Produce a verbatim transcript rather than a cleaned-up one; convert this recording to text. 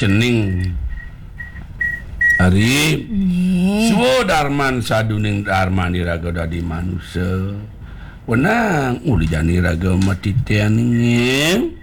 cening Ari Suwo Darman saduning Darman diraga dadi manusia wenang uli jani raga mati tianing